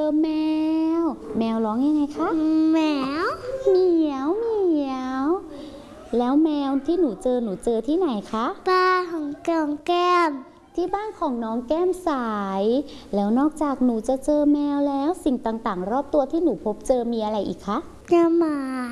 แมวแมวร้องยังไงคะแมวเหมียวเหมียวแล้วแมวที่หนูเจอที่ไหนคะบ้านของแก้มที่บ้านของน้องแก้มสายแล้วนอกจากหนูจะเจอแมวแล้วสิ่งต่างๆรอบตัวที่หนูพบเจอมีอะไรอีกคะเจอหมา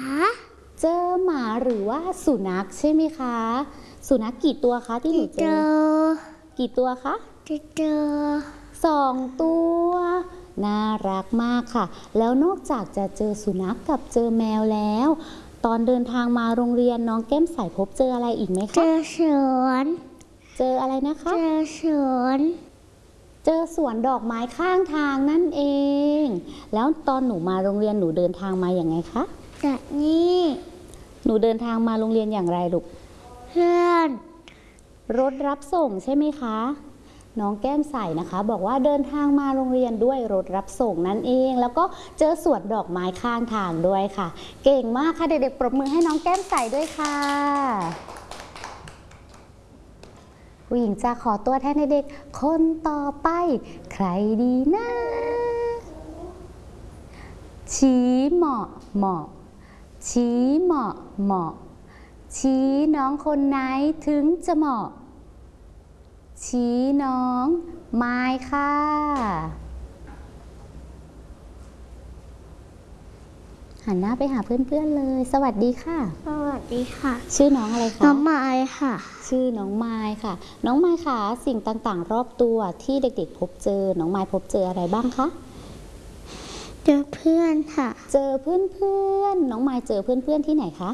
หรือว่าสุนัขใช่ไหมคะสุนัขกี่ตัวคะที่หนูเจอกี่ตัวคะเจอ 2 ตัวน่ารักมากค่ะแล้วนอกจากจะเจอสุนัขกับเจอแมวแล้วตอนเดินทางมาโรงเรียนน้องแก้มใสพบเจออะไรอีกไหมคะเจอสวนเจออะไรนะคะเจอสวนดอกไม้ข้างทางนั่นเองแล้วตอนหนูมาโรงเรียนหนูเดินทางมาอย่างไงคะแบบนี้หนูเดินทางมาโรงเรียนอย่างไรลูกเพื่อนรถรับส่งใช่ไหมคะน้องแก้มใสนะคะบอกว่าเดินทางมาโรงเรียนด้วยรถรับส่งนั่นเองแล้วก็เจอสวนดอกไม้ข้างทางด้วยค่ะเก่งมากค่ะเด็กๆปรบมือให้น้องแก้มใสด้วยค่ะผู้หญิงจะขอตัวแทนเด็กๆคนต่อไปใครดีนะชี้เหมาะเหมาะชี้เหมาะเหมาะชี้น้องคนไหนถึงจะเหมาะชี้น้องไม้ค่ะหันหน้าไปหาเพื่อนๆเลยสวัสดีค่ะสวัสดีค่ะชื่อน้องอะไรคะน้องไม้ค่ะชื่อน้องไม้ค่ะน้องไม้ค่ะสิ่งต่างๆรอบตัวที่เด็กๆพบเจอน้องไม้พบเจออะไรบ้างคะเจอเพื่อนค่ะเจอเพื่อนน้องไม้เจอเพื่อนที่ไหนคะ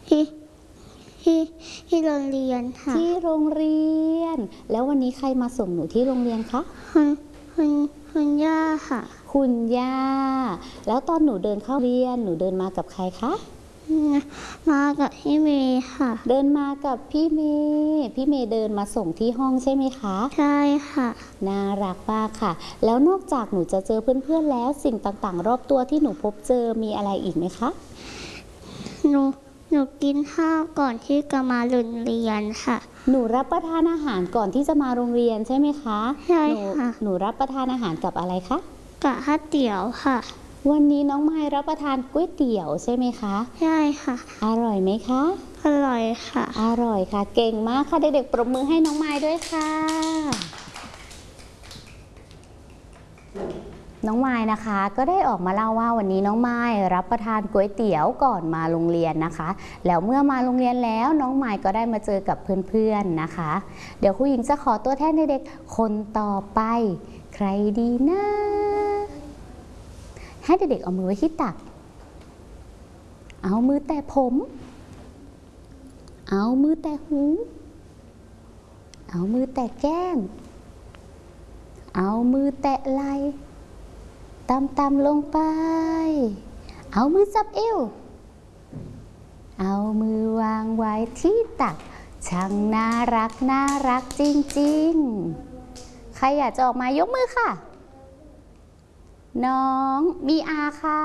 ที่โรงเรียนค่ะที่โรงเรียนแล้ววันนี้ใครมาส่งหนูที่โรงเรียนคะคุณย่าค่ะคุณย่าแล้วตอนหนูเดินเข้าเรียนหนูเดินมากับใครคะมากับพี่เมย์ค่ะเดินมากับพี่เมย์เดินมาส่งที่ห้องใช่ไหมคะใช่ค่ะน่ารักมากค่ะแล้วนอกจากหนูจะเจอเพื่อนๆแล้วสิ่งต่างๆรอบตัวที่หนูพบเจอมีอะไรอีกไหมคะหนูกินข้าวก่อนที่จะมาโรงเรียนค่ะหนูรับประทานอาหารก่อนที่จะมาโรงเรียนใช่ไหมคะใช่ค่ะหนูรับประทานอาหารกับอะไรคะกับข้าวเตี๋ยวค่ะวันนี้น้องไม้รับประทานก๋วยเตี๋ยวใช่ไหมคะใช่ค่ะอร่อยไหมคะอร่อยค่ะอร่อยค่ะเก่งมากค่ะเด็กๆปรบมือให้น้องไม้ด้วยค่ะน้องไม้นะคะก็ได้ออกมาเล่าว่าวันนี้น้องไม้รับประทานก๋วยเตี๋ยวก่อนมาโรงเรียนนะคะแล้วเมื่อมาโรงเรียนแล้วน้องไม้ก็ได้มาเจอกับเพื่อนๆนะคะเดี๋ยวครูหญิงจะขอตัวแทนเด็กๆคนต่อไปใครดีนะให้เด็กๆเอามือไว้ที่ตักเอามือแตะผมเอามือแตะหูเอามือแตะแก้มเอามือแตะไหล่ต่ำๆลงไปเอามือจับเอวเอามือวางไว้ที่ตักช่างน่ารักจริงๆใครอยากจะออกมายกมือค่ะน้องมีอาค่ะ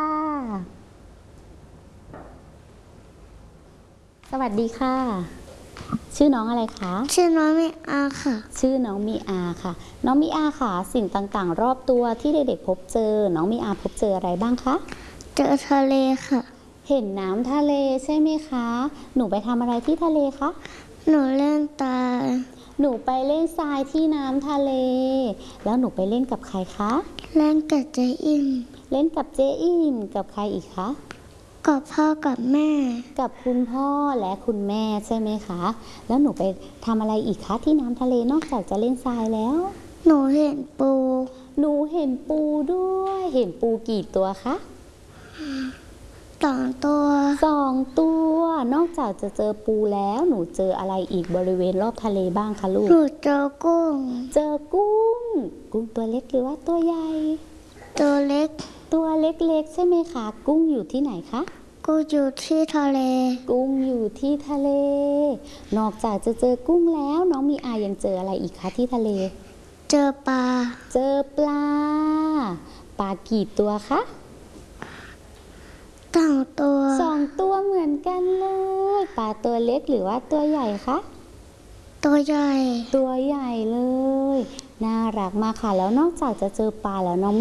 สวัสดีค่ะชื่อน้องอะไรคะชื่อน้องมีอาค่ะชื่อน้องมีอาค่ะน้องมีอาค่ะสิ่งต่างๆรอบตัวที่เด็กๆพบเจอน้องมีอาพบเจออะไรบ้างคะเจอทะเลค่ะเห็นน้ำทะเลใช่ไหมคะหนูไปทำอะไรที่ทะเลคะหนูเล่นหนูไปเล่นทรายที่น้ำทะเลแล้วหนูไปเล่นกับใครคะเล่นกับเจอิมเล่นกับเจอิมกับใครอีกคะกับพ่อกับแม่กับคุณพ่อและคุณแม่ใช่ไหมคะแล้วหนูไปทำอะไรอีกคะที่น้ำทะเลนอกจากจะเล่นทรายแล้วหนูเห็นปูด้วยเห็นปูกี่ตัวคะ2 ตัวนอกจากจะเจอปูแล้วหนูเจออะไรอีกบริเวณรอบทะเลบ้างคะลูกหนูเจอกุ้งตัวเล็กหรือว่าตัวใหญ่ตัวเล็กใช่ไหมคะกุ้งอยู่ที่ไหนคะกุ้งอยู่ที่ทะเลนอกจากจะเจอกุ้งแล้วน้องมีอายังเจออะไรอีกคะที่ทะเลเจอปลากี่ตัวคะ2 ตัวเหมือนกันเลยปลาตัวเล็กหรือว่าตัวใหญ่คะตัวใหญ่เลยน่ารักมากค่ะแล้วนอกจากจะเจอปลาแล้วน้อง